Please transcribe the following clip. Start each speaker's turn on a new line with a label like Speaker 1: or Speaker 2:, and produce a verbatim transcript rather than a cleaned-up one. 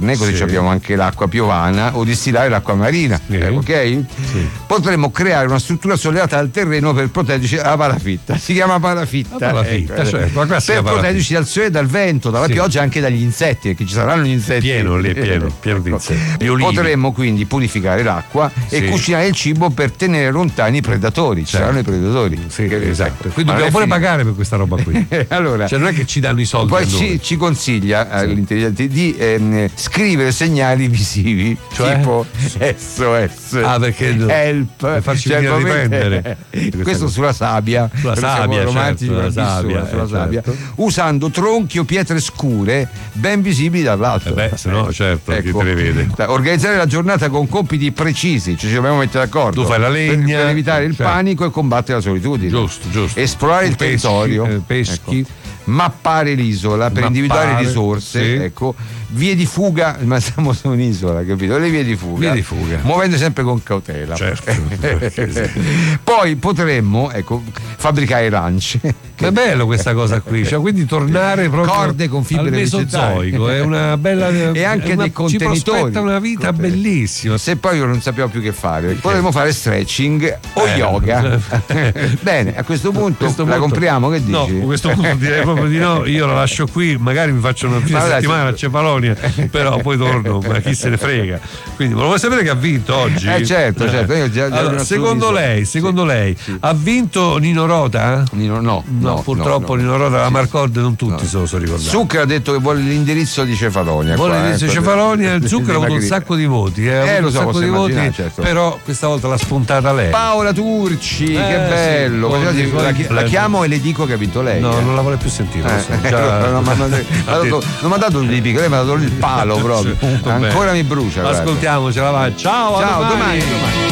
Speaker 1: interne, così
Speaker 2: Sì.
Speaker 1: abbiamo anche l'acqua piovana, o distillare l'acqua marina,
Speaker 2: Sì.
Speaker 1: eh, ok?
Speaker 2: Sì.
Speaker 1: Potremmo creare una struttura sollevata al terreno per proteggerci dalla palafitta, si chiama palafitta,
Speaker 2: La palafitta,
Speaker 1: ecco.
Speaker 2: certo, la classica
Speaker 1: per
Speaker 2: palafitta.
Speaker 1: proteggerci dal sole e dal vento, dalla
Speaker 2: Sì.
Speaker 1: pioggia e anche dagli insetti, perché ci saranno gli insetti.
Speaker 2: Pieno lì, pieno, pieno di insetti. Gli olivi.
Speaker 1: Potremmo quindi purificare l'acqua
Speaker 2: Sì.
Speaker 1: e cucinare il cibo per tenere lontani i predatori. Ci
Speaker 2: Certo.
Speaker 1: saranno i predatori.
Speaker 2: Sì,
Speaker 1: Che-
Speaker 2: esatto. Quindi
Speaker 1: Ma non
Speaker 2: dobbiamo
Speaker 1: è
Speaker 2: pure
Speaker 1: finito.
Speaker 2: pagare per questa roba qui.
Speaker 1: Allora,
Speaker 2: Cioè non è che ci danno i soldi
Speaker 1: poi
Speaker 2: a noi.
Speaker 1: ci, ci consiglia all'intelligente di ehm, scrivere segnali visivi,
Speaker 2: Cioè?
Speaker 1: tipo S O S,
Speaker 2: Ah, perché no?
Speaker 1: help,
Speaker 2: Per farci
Speaker 1: cioè,
Speaker 2: venire a
Speaker 1: probabilmente-
Speaker 2: riprendere.
Speaker 1: questo sulla sabbia,
Speaker 2: Sulla
Speaker 1: perché siamo
Speaker 2: sabbia,
Speaker 1: romantici,
Speaker 2: certo,
Speaker 1: ma
Speaker 2: sulla sabbia,
Speaker 1: vissuta, sulla
Speaker 2: eh,
Speaker 1: sabbia,
Speaker 2: certo.
Speaker 1: usando tronchi o pietre scure ben visibili dall'alto.
Speaker 2: Eh beh, se no, certo, chi
Speaker 1: Ecco.
Speaker 2: te le vede.
Speaker 1: Organizzare la giornata con compiti precisi, cioè ci dobbiamo mettere d'accordo.
Speaker 2: Tu fai la
Speaker 1: per-
Speaker 2: legna,
Speaker 1: per, evitare il
Speaker 2: certo.
Speaker 1: panico e combattere la solitudine.
Speaker 2: Giusto, giusto.
Speaker 1: Esplorare il
Speaker 2: Peschi,
Speaker 1: territorio,
Speaker 2: eh, peschi.
Speaker 1: ecco. Mappare l'isola per
Speaker 2: Mappare,
Speaker 1: individuare risorse,
Speaker 2: sì.
Speaker 1: ecco, vie di fuga, ma siamo su un'isola, capito? Le vie di fuga.
Speaker 2: Vie di fuga.
Speaker 1: Muovendo sempre con cautela.
Speaker 2: Certo.
Speaker 1: Poi potremmo, ecco, fabbricare lance.
Speaker 2: È bello questa cosa qui, cioè, quindi tornare proprio
Speaker 1: Corde con fibre
Speaker 2: al Mesozoico, è una bella
Speaker 1: E anche
Speaker 2: è una,
Speaker 1: dei contenitori.
Speaker 2: Ci prospetta una vita bellissima.
Speaker 1: Se poi io non sappiamo più che fare, potremmo fare stretching o
Speaker 2: Eh,
Speaker 1: yoga. Bene, a questo punto
Speaker 2: A questo
Speaker 1: la
Speaker 2: punto-
Speaker 1: compriamo, che dici?
Speaker 2: No, a questo punto direi proprio di no, io la lascio qui, magari mi faccio una fine
Speaker 1: Ma dai,
Speaker 2: settimana a Cefalonia, però poi torno, ma chi se ne frega. Quindi, ma lo vuoi sapere che ha vinto oggi?
Speaker 1: Eh, certo, certo, io già- già
Speaker 2: Allora,
Speaker 1: una
Speaker 2: secondo
Speaker 1: sorriso.
Speaker 2: lei, secondo lei,
Speaker 1: sì.
Speaker 2: ha vinto Nino Rota?
Speaker 1: Nino- no,
Speaker 2: No,
Speaker 1: no,
Speaker 2: purtroppo
Speaker 1: no, no.
Speaker 2: Nino Rota, la
Speaker 1: Sì.
Speaker 2: Marcord non tutti
Speaker 1: No.
Speaker 2: se lo sono ricordati.
Speaker 1: Zucchero ha detto che vuole l'indirizzo di Cefalonia.
Speaker 2: Vuole
Speaker 1: qua,
Speaker 2: l'indirizzo
Speaker 1: eh,
Speaker 2: di Cefalonia, il Zucchero ha avuto un
Speaker 1: Magri-
Speaker 2: sacco di voti, eh, ha
Speaker 1: Eh,
Speaker 2: avuto
Speaker 1: lo
Speaker 2: un
Speaker 1: so,
Speaker 2: sacco
Speaker 1: posso
Speaker 2: di voti,
Speaker 1: immaginare, certo.
Speaker 2: però questa volta l'ha spuntata lei.
Speaker 1: Paola Turci,
Speaker 2: Eh,
Speaker 1: che
Speaker 2: sì,
Speaker 1: bello.
Speaker 2: con-
Speaker 1: Così
Speaker 2: con-
Speaker 1: la, chi- la chiamo e le dico che ha vinto lei.
Speaker 2: No,
Speaker 1: eh.
Speaker 2: non la vuole più sentire. lo so,
Speaker 1: Eh,
Speaker 2: già-
Speaker 1: non mi ha dato-
Speaker 2: ha detto-
Speaker 1: non mi ha dato il picco, lei mi ha dato il palo proprio.
Speaker 2: Molto
Speaker 1: Ancora
Speaker 2: bene.
Speaker 1: mi brucia. guarda.
Speaker 2: Ascoltiamocela, vai. Ciao, a
Speaker 1: Ciao,
Speaker 2: domani.
Speaker 1: domani. domani.